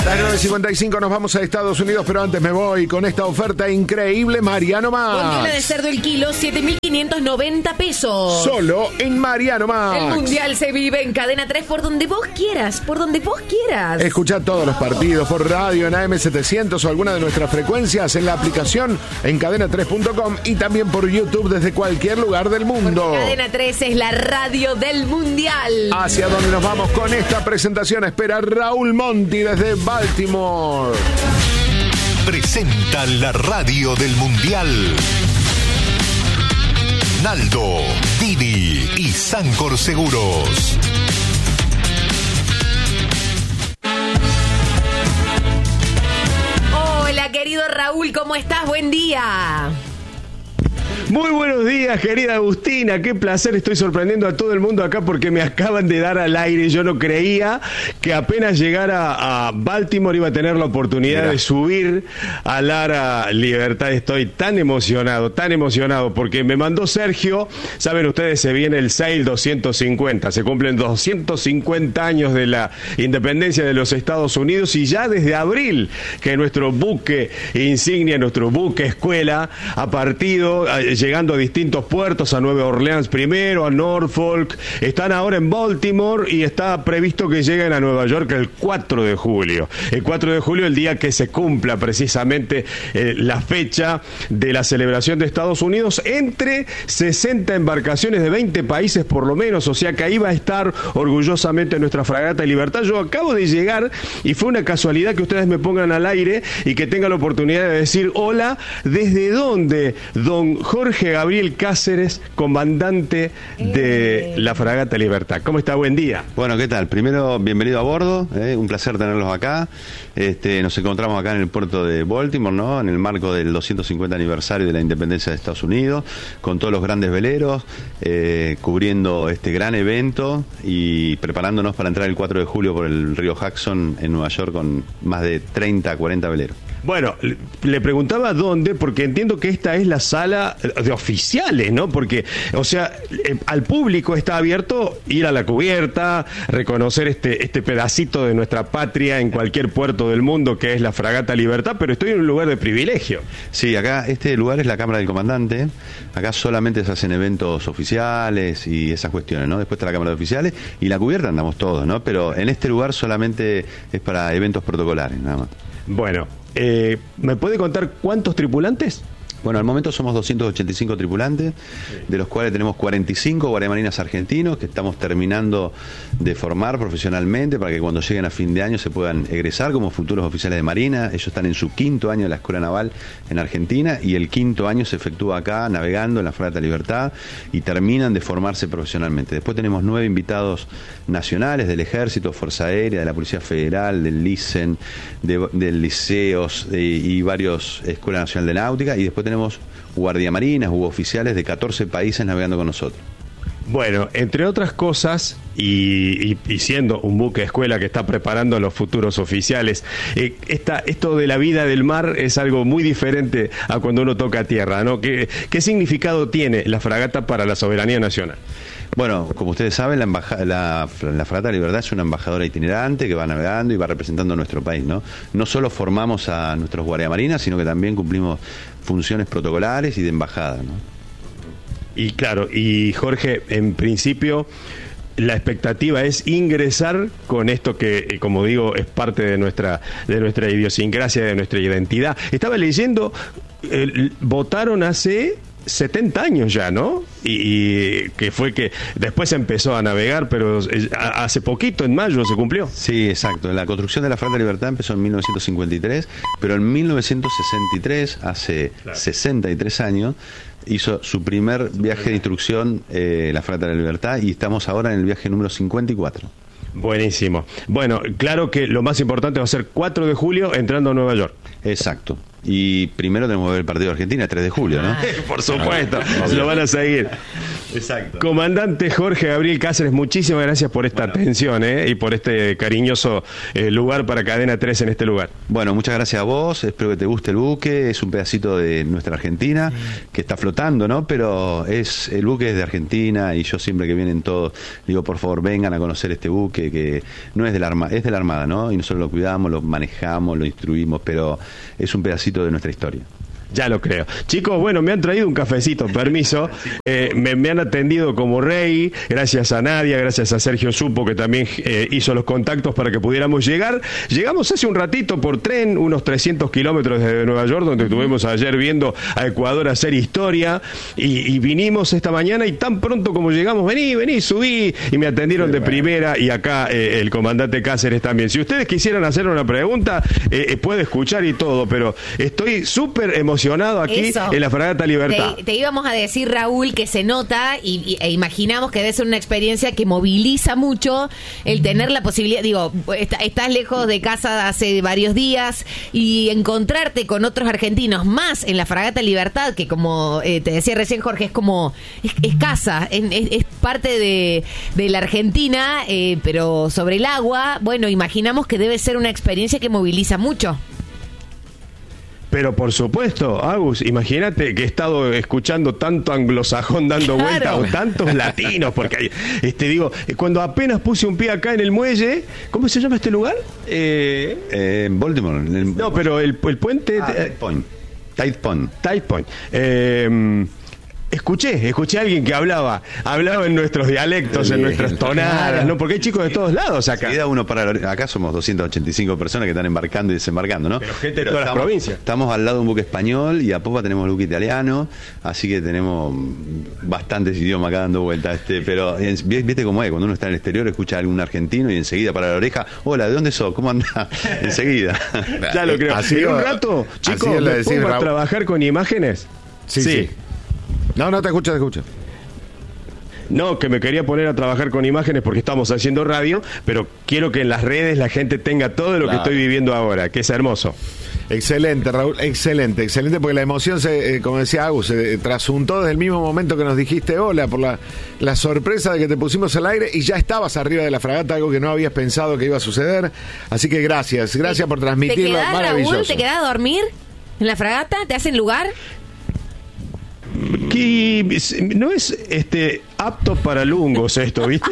Las 9:55 nos vamos a Estados Unidos, pero antes me voy con esta oferta increíble, Mariano Max. Bondiola de cerdo el kilo, 7.590 pesos. Solo en Mariano Max. El Mundial se vive en Cadena 3 por donde vos quieras, Escuchá todos los partidos por radio en AM700 o alguna de nuestras frecuencias en la aplicación en cadena3.com y también por YouTube desde cualquier lugar del mundo. Porque Cadena 3 es la radio del Mundial. ¿Hacia dónde nos vamos con esta presentación? Espera Raúl Monti desde Baltimore. Presenta la radio del Mundial. Naldo, Didi y Sancor Seguros. Hola, querido Raúl, ¿cómo estás? Buen día. Muy buenos días, querida Agustina. Qué placer, estoy sorprendiendo a todo el mundo acá porque me acaban de dar al aire. Yo no creía que apenas llegara a Baltimore iba a tener la oportunidad de subir a Lara Libertad. Estoy tan emocionado porque me mandó Sergio. Saben ustedes, se viene el Sail 250. Se cumplen 250 años de la independencia de los Estados Unidos y ya desde abril que nuestro buque insignia, nuestro buque escuela ha partido, llegando a distintos puertos, a Nueva Orleans primero, a Norfolk, están ahora en Baltimore y está previsto que lleguen a Nueva York el 4 de julio. El 4 de julio, el día que se cumpla precisamente la fecha de la celebración de Estados Unidos, entre 60 embarcaciones de 20 países por lo menos, o sea que ahí va a estar orgullosamente nuestra fragata Libertad. Yo acabo de llegar y fue una casualidad que ustedes me pongan al aire y que tenga la oportunidad de decir hola. ¿Desde dónde, don Jorge Gabriel Cáceres, comandante de la fragata Libertad? ¿Cómo está? Buen día. Bueno, ¿qué tal? Primero, bienvenido a bordo, un placer tenerlos acá. Nos encontramos acá en el puerto de Baltimore, ¿no? En el marco del 250 aniversario de la independencia de Estados Unidos, con todos los grandes veleros, cubriendo este gran evento y preparándonos para entrar el 4 de julio por el río Hudson en Nueva York con más de 30, 40 veleros. Bueno, le preguntaba dónde, porque entiendo que esta es la sala de oficiales, ¿no? Porque, o sea, al público está abierto ir a la cubierta, reconocer este pedacito de nuestra patria en cualquier puerto del mundo que es la fragata Libertad, pero estoy en un lugar de privilegio. Sí, acá este lugar es la Cámara del Comandante. Acá solamente se hacen eventos oficiales y esas cuestiones, ¿no? Después está la Cámara de Oficiales y la cubierta andamos todos, ¿no? Pero en este lugar solamente es para eventos protocolares, nada más. Bueno, ¿me puede contar cuántos tripulantes? Bueno, al momento somos 285 tripulantes, de los cuales tenemos 45 guardiamarinas argentinos que estamos terminando de formar profesionalmente para que cuando lleguen a fin de año se puedan egresar como futuros oficiales de Marina. Ellos están en su 5º año de la Escuela Naval en Argentina y el 5º año se efectúa acá navegando en la Fragata Libertad y terminan de formarse profesionalmente. Después tenemos 9 invitados nacionales del Ejército, Fuerza Aérea, de la Policía Federal, del LICEN, del Liceos y varios Escuela Nacional de Náutica, y después tenemos guardiamarinas u oficiales de 14 países navegando con nosotros. Bueno, entre otras cosas, y siendo un buque escuela que está preparando a los futuros oficiales, esto de la vida del mar es algo muy diferente a cuando uno toca tierra, ¿no? ¿Qué significado tiene la fragata para la soberanía nacional? Bueno, como ustedes saben, la Fragata Libertad es una embajadora itinerante que va navegando y va representando a nuestro país, ¿no? No solo formamos a nuestros guardiamarinas, sino que también cumplimos funciones protocolares y de embajada, ¿no? Y claro, y Jorge, en principio la expectativa es ingresar con esto que, como digo, es parte de nuestra idiosincrasia, de nuestra identidad. Estaba leyendo, votaron hace 70 años ya, ¿no? Y que fue que después empezó a navegar, pero hace poquito, en mayo, se cumplió. Sí, exacto. La construcción de la Fragata Libertad empezó en 1953, pero en 1963, hace 63 años, hizo su primer viaje de instrucción la Fragata de la Libertad y estamos ahora en el viaje número 54. Buenísimo. Bueno, claro que lo más importante va a ser 4 de julio entrando a Nueva York. Exacto. Y primero tenemos que ver el partido de Argentina, el 3 de julio, ¿no? Por supuesto, lo van a seguir. Exacto. Comandante Jorge Gabriel Cáceres, muchísimas gracias por esta atención y por este cariñoso lugar para Cadena 3 en este lugar. Bueno, muchas gracias a vos, espero que te guste el buque, es un pedacito de nuestra Argentina que está flotando, ¿no? Pero el buque es de Argentina y yo siempre que vienen todos, digo, por favor, vengan a conocer este buque que no es de la Armada, es de la Armada, ¿no? Y nosotros lo cuidamos, lo manejamos, lo instruimos, pero es un pedacito de nuestra historia. Ya lo creo. Chicos, bueno, me han traído un cafecito, permiso. Me han atendido como rey, gracias a Nadia, gracias a Sergio Supo, que también hizo los contactos para que pudiéramos llegar. Llegamos hace un ratito por tren, unos 300 kilómetros desde Nueva York, donde estuvimos ayer viendo a Ecuador hacer historia, y vinimos esta mañana y tan pronto como llegamos, vení, subí, y me atendieron de primera, y acá el comandante Cáceres también. Si ustedes quisieran hacer una pregunta, puede escuchar y todo, pero estoy súper emocionado aquí en la Fragata Libertad. Te íbamos a decir, Raúl, que se nota e imaginamos que debe ser una experiencia que moviliza mucho el tener la posibilidad, digo, estás lejos de casa hace varios días y encontrarte con otros argentinos más en la Fragata Libertad, que como te decía recién Jorge, es casa, es parte de la Argentina, pero sobre el agua, bueno, imaginamos que debe ser una experiencia que moviliza mucho. Pero por supuesto, Agus, imagínate que he estado escuchando tanto anglosajón dando vueltas, o tantos latinos, porque cuando apenas puse un pie acá en el muelle, ¿cómo se llama este lugar? Baltimore. No, pero el puente... Tide Point. Escuché a alguien que hablaba en nuestros dialectos, en nuestras tonadas, ¿no? Porque hay chicos de todos lados acá. Acá somos 285 personas que están embarcando y desembarcando, ¿no? Pero gente de todas las provincias. Estamos al lado de un buque español y a popa tenemos el buque italiano, así que tenemos bastantes idiomas acá dando vueltas. Pero viste cómo es, cuando uno está en el exterior escucha a algún argentino y enseguida para la oreja, hola, ¿de dónde sos? ¿Cómo andás? Enseguida. Ya lo creo. En un rato, chicos, ¿me pongo a trabajar con imágenes? Sí. No, te escucho. No, que me quería poner a trabajar con imágenes porque estamos haciendo radio, pero quiero que en las redes la gente tenga todo lo que estoy viviendo ahora, que es hermoso. Excelente, Raúl, excelente, porque la emoción, como decía Agus, se trasuntó desde el mismo momento que nos dijiste hola, por la sorpresa de que te pusimos al aire y ya estabas arriba de la fragata, algo que no habías pensado que iba a suceder. Así que gracias por transmitirlo. Maravilloso. Raúl, ¿te quedás a dormir en la fragata? ¿Te hacen lugar? Que no es apto para lungos esto, ¿viste?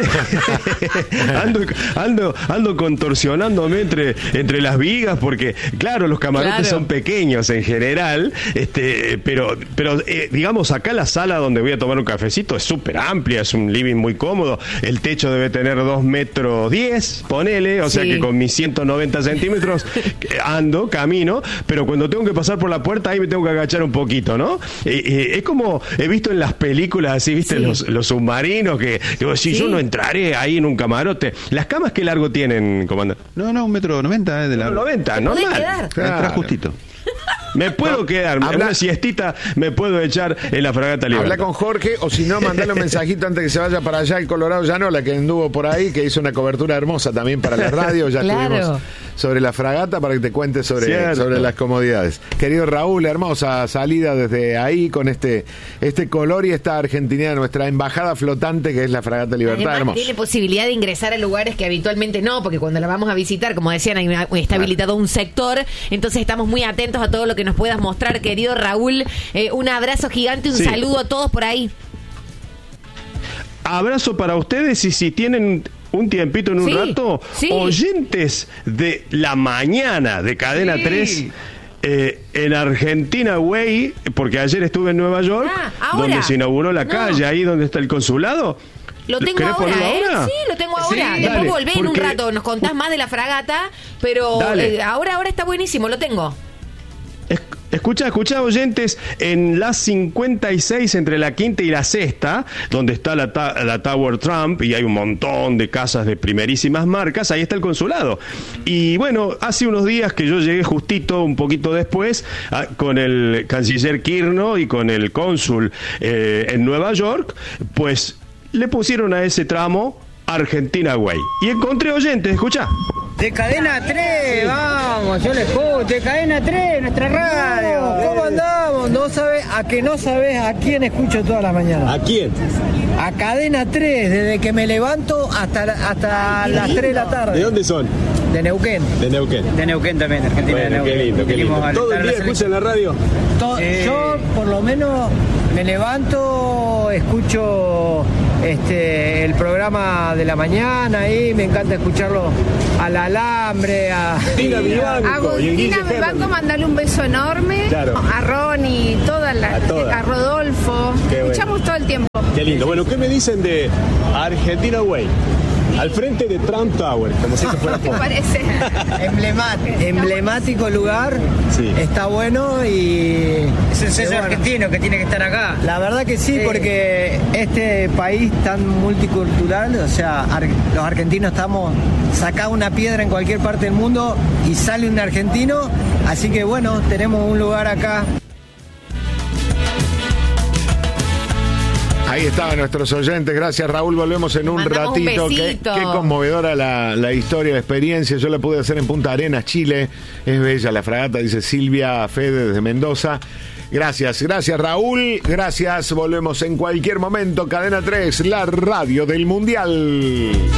ando contorsionándome entre las vigas porque, claro, los camarotes son pequeños en general, pero digamos, acá la sala donde voy a tomar un cafecito es súper amplia, es un living muy cómodo, el techo debe tener 2,10 metros, ponele, o sea que con mis 190 centímetros camino, pero cuando tengo que pasar por la puerta ahí me tengo que agachar un poquito, ¿no? Es como he visto en las películas así, ¿viste? Los submarinos que digo, yo no entraré ahí en un camarote. ¿Las camas qué largo tienen, comandante? No, 1,90 m de largo. 1,90, normal. Entra justito. Me puedo quedar, una siestita me puedo echar en la Fragata Libertad. Habla con Jorge, o si no, mandale un mensajito antes que se vaya para allá el Colorado Llanola, que anduvo por ahí, que hizo una cobertura hermosa también para la radio. Ya estuvimos sobre la fragata para que te cuente sobre las comodidades. Querido Raúl, hermosa salida desde ahí con este color y esta argentinidad, nuestra embajada flotante que es la Fragata Libertad. Además, hermoso. tiene posibilidad de ingresar a lugares que habitualmente no, porque cuando la vamos a visitar, como decían, está habilitado un sector, entonces estamos muy atentos a todo lo que nos puedas mostrar, querido Raúl. Un abrazo gigante, un saludo a todos por ahí. Abrazo para ustedes y si tienen un tiempito en un rato, oyentes de la mañana de Cadena 3, en Argentina Way, porque ayer estuve en Nueva York, donde se inauguró la calle, ahí donde está el consulado. Lo tengo ahora, Sí, lo tengo ahora. Después volvé en un rato, nos contás más de la fragata, pero ahora está buenísimo, lo tengo. Escucha, oyentes, en la 56 entre la quinta y la sexta, donde está la Tower Trump y hay un montón de casas de primerísimas marcas, ahí está el consulado. Y bueno, hace unos días que yo llegué justito, un poquito después, con el canciller Kirno y con el cónsul en Nueva York, pues le pusieron a ese tramo Argentina Way. Y encontré oyentes, escucha. De Cadena 3, vamos, andamos? Yo le escucho, Cadena 3, nuestra radio. ¿Cómo andamos? No sabes a quién escucho todas las mañanas. ¿A quién? A Cadena 3, desde que me levanto hasta las 3 de la tarde. ¿De dónde son? De Neuquén. De Neuquén. De Neuquén también, Argentina. Bueno, de Neuquén. qué lindo, qué lindo. ¿Todo el día escuchan la radio? Yo, por lo menos, me levanto, escucho el programa de la mañana ahí, me encanta escucharlo al Alambre, a Agustina Vivanco, mandarle un beso enorme, claro. A Ronnie, a Rodolfo, escuchamos todo el tiempo. Qué lindo. Bueno, ¿qué me dicen de Argentina Way? Al frente de Trump Tower, como si esto fuera ¿Qué parece? Emblemático lugar, sí. Está bueno y... Es el sello argentino que tiene que estar acá. La verdad que sí, porque este país tan multicultural, o sea, los argentinos sacamos una piedra en cualquier parte del mundo y sale un argentino, así que bueno, tenemos un lugar acá. Ahí estaban nuestros oyentes, gracias Raúl, volvemos en un ratito. Qué conmovedora la historia, la experiencia, yo la pude hacer en Punta Arenas, Chile, es bella la fragata, dice Silvia Fede desde Mendoza. Gracias Raúl, gracias, volvemos en cualquier momento, Cadena 3, la radio del Mundial.